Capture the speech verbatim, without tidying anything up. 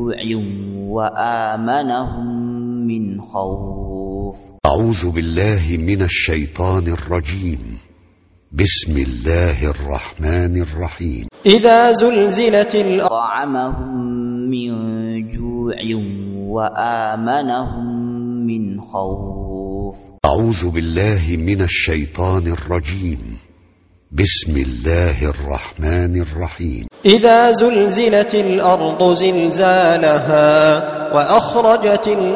جوع وآمنهم من خوف. أعوذ بالله من الشيطان الرجيم. بسم الله الرحمن الرحيم. إذا زلزلت الأرض طعمهم من جوع وآمنهم من خوف. أعوذ بالله من الشيطان الرجيم. بسم الله الرحمن الرحيم. إذا زلزلت الأرض زلزالها وأخرجت الأرض